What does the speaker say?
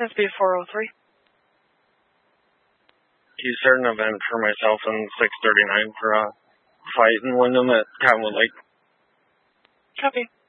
SB 403. Can you start an event for myself and 639 for a fight in Wyndham at Cottonwood Lake? Copy.